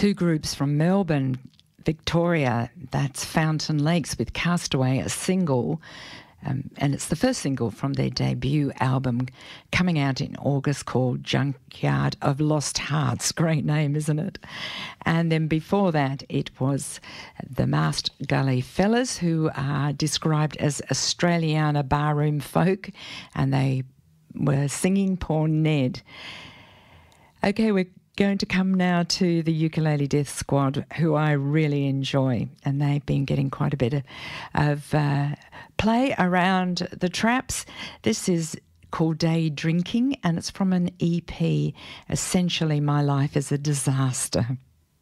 two groups from Melbourne, Victoria. That's Fountain Lakes with Castaway, a single. And it's the first single from their debut album coming out in August called Junkyard of Lost Hearts. Great name, isn't it? And then before that, it was the Masked Gully Fellas, who are described as Australiana barroom folk, and they were singing Poor Ned. Okay, we're going to come now to the Ukulele Death Squad, who I really enjoy, and they've been getting quite a bit of play around the traps. This is called Day Drinking, and it's from an EP, Essentially My Life is a Disaster.